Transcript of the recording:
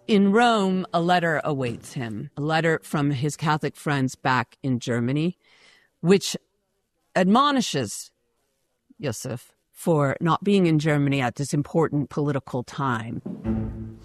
In Rome, a letter awaits him, a letter from his Catholic friends back in Germany, which admonishes Yusuf for not being in Germany at this important political time.